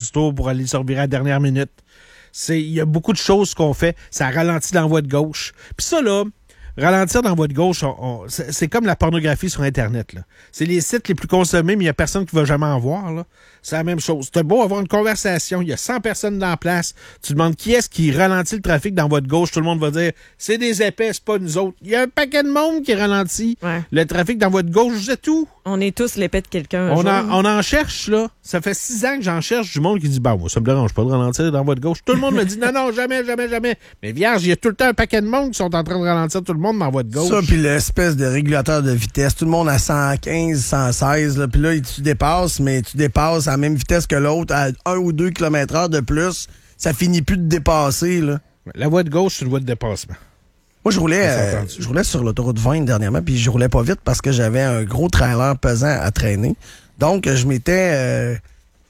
du tour pour aller se revirer à la dernière minute. Il y a beaucoup de choses qu'on fait. Ça ralentit dans la voie de gauche. Puis ça, là, ralentir dans la voie de gauche, c'est comme la pornographie sur Internet, là. C'est les sites les plus consommés, mais il n'y a personne qui va jamais en voir, là. C'est la même chose. C'est beau avoir une conversation, il y a 100 personnes dans la place. Tu demandes qui est-ce qui ralentit le trafic dans la voie de gauche, tout le monde va dire c'est des épais, c'est pas nous autres. Il y a un paquet de monde qui ralentit le trafic dans la voie de gauche, c'est tout. On est tous l'épais de quelqu'un. On en cherche, là. Ça fait 6 ans que j'en cherche du monde qui dit moi, ça me dérange pas de ralentir dans la voie de gauche. Tout le monde me dit non, jamais. Mais vierge, il y a tout le temps un paquet de monde qui sont en train de ralentir tout le monde dans la voie de gauche. Ça, puis l'espèce de régulateur de vitesse. Tout le monde à 115, 116, là, puis là, tu dépasses, mais tu dépasses à la même vitesse que l'autre, à 1 ou 2 km/h de plus. Ça finit plus de dépasser, là. La voie de gauche, c'est une voie de dépassement. Moi, je roulais sur l'autoroute 20 dernièrement, puis je roulais pas vite parce que j'avais un gros trailer pesant à traîner. Donc, je m'étais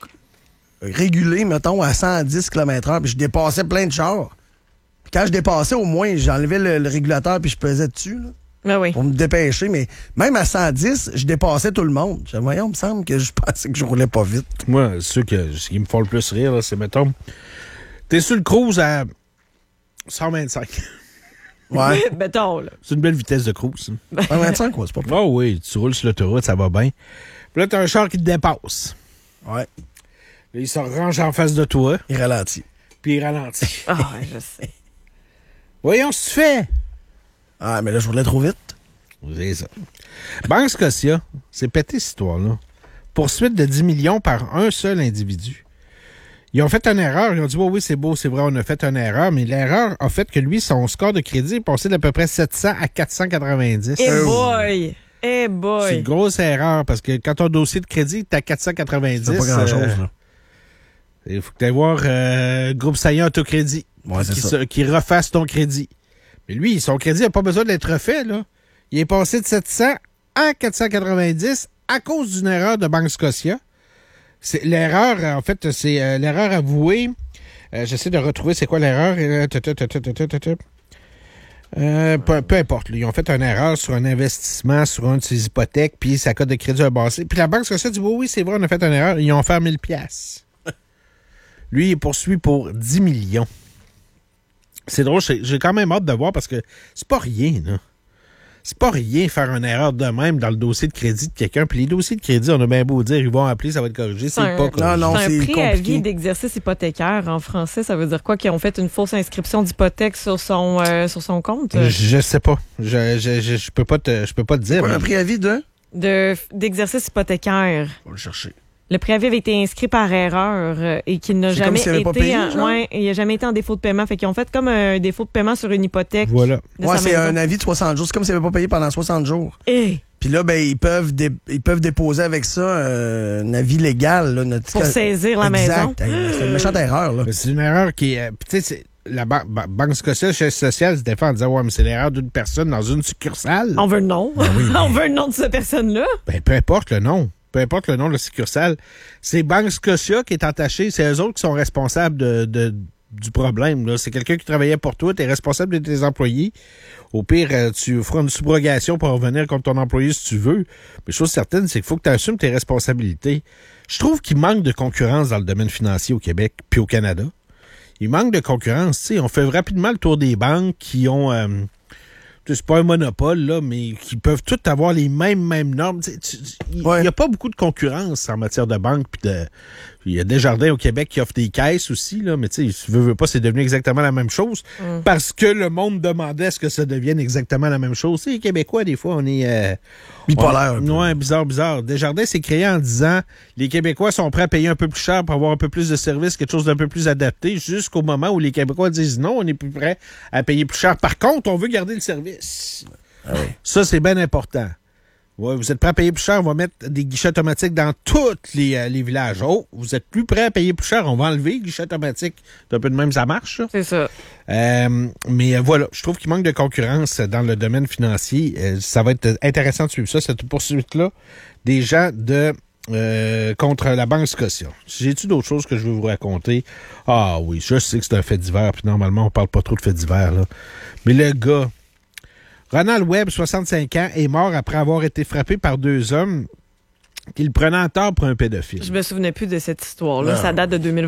régulé, mettons, à 110 km/h, puis je dépassais plein de chars. Puis quand je dépassais, au moins, j'enlevais le régulateur, puis je pesais dessus, là. Ben oui. Pour me dépêcher, mais même à 110, je dépassais tout le monde. Voyons, il me semble que je pensais que je roulais pas vite. Moi, ceux qui me font le plus rire, là, c'est, mettons, t'es sur le cruise à 125. Ouais. Mettons, là. C'est une belle vitesse de cruise. 125, quoi, c'est pas Ah oui, tu roules sur l'autoroute, ça va bien. Puis là, t'as un char qui te dépasse. Ouais. Là, il se range en face de toi. Il ralentit. Puis il ralentit. Ah, je sais. Voyons ce que tu fais. Ah, mais là, je roulais trop vite. C'est ça. Banque Scotia, c'est pété cette histoire-là. Poursuite de 10 millions par un seul individu. Ils ont fait une erreur. Ils ont dit, oui, c'est beau, c'est vrai, on a fait une erreur. Mais l'erreur a fait que lui, son score de crédit est passé d'à peu près 700 à 490. Boy! C'est une grosse erreur parce que quand ton dossier de crédit est à 490... C'est pas grand-chose, là. Il faut que tu ailles voir Groupe Saillant Autocrédit qui refasse ton crédit. Mais lui, son crédit n'a pas besoin d'être refait, là. Il est passé de 700 à 490 à cause d'une erreur de Banque Scotia. C'est l'erreur, en fait, c'est l'erreur avouée. J'essaie de retrouver c'est quoi l'erreur. Peu importe. Là, ils ont fait une erreur sur un investissement, sur une de ses hypothèques, puis sa cote de crédit a baissé. Puis la Banque Scotia dit, oui, c'est vrai, on a fait une erreur. Ils ont fait 1000 $. Lui, il poursuit pour 10 millions. C'est drôle, j'ai quand même hâte de voir parce que c'est pas rien, là. C'est pas rien faire une erreur de même dans le dossier de crédit de quelqu'un. Puis les dossiers de crédit, on a bien beau dire, ils vont appeler, ça va être corrigé. C'est pas corrigé. Non, c'est c'est un préavis compliqué. d'exercice hypothécaire. En français, ça veut dire quoi? Qu'ils ont fait une fausse inscription d'hypothèque sur son compte? Je sais pas. Je peux pas te dire. Un préavis d'exercice hypothécaire. On va le chercher. Le préavis avait été inscrit par erreur et qu'il n'a jamais s'il avait pas payé, il n'a jamais été en défaut de paiement. Fait qu'ils ont fait comme un défaut de paiement sur une hypothèque. Voilà. Ouais, c'est un avis de 60 jours. C'est comme s'il n'avait pas payé pendant 60 jours. Puis là, ben, ils peuvent déposer avec ça un avis légal. Là, pour saisir la maison. C'est une méchante erreur. Là. C'est une erreur qui est... tu sais, la Banque Scotia, Chaise sociale, se défend en disant, ouais, mais c'est l'erreur d'une personne dans une succursale. On veut le nom. Ben oui, On veut le nom de cette personne-là. Ben, peu importe le nom. Peu importe le nom de la succursale. C'est Banque Scotia qui est entachée. C'est eux autres qui sont responsables du problème. Là. C'est quelqu'un qui travaillait pour toi. Tu es responsable de tes employés. Au pire, tu feras une subrogation pour revenir contre ton employé si tu veux. Mais chose certaine, c'est qu'il faut que tu assumes tes responsabilités. Je trouve qu'il manque de concurrence dans le domaine financier au Québec puis au Canada. Il manque de concurrence. T'sais. On fait rapidement le tour des banques qui ont... c'est pas un monopole, là, mais qui peuvent toutes avoir les mêmes normes. Il n'y a pas beaucoup de concurrence en matière de banque. Il y a Desjardins au Québec qui offrent des caisses aussi, là, mais tu sais, veux pas, c'est devenu exactement la même chose parce que le monde demandait à ce que ça devienne exactement la même chose. T'sais, les Québécois, des fois, on est... bipolaire. Ouais, bizarre. Desjardins s'est créé en disant les Québécois sont prêts à payer un peu plus cher pour avoir un peu plus de services, quelque chose d'un peu plus adapté, jusqu'au moment où les Québécois disent non, on n'est plus prêts à payer plus cher. Par contre, on veut garder le service. Ah oui. Ça, c'est bien important. Ouais, vous êtes prêts à payer plus cher, on va mettre des guichets automatiques dans tous les villages. Oh, vous êtes plus prêts à payer plus cher, on va enlever les guichets automatiques. C'est un peu de même, ça marche. Ça. C'est ça. Mais voilà, je trouve qu'il manque de concurrence dans le domaine financier. Ça va être intéressant de suivre ça, cette poursuite-là, des gens contre la Banque Scotia. J'ai-tu d'autres choses que je veux vous raconter? Ah oui, je sais que c'est un fait divers, puis normalement, on parle pas trop de faits divers, là. Mais le gars... Ronald Webb, 65 ans, est mort après avoir été frappé par 2 hommes qui le prenaient en tort pour un pédophile. Je me souvenais plus de cette histoire-là. Non. Ça date de 2020.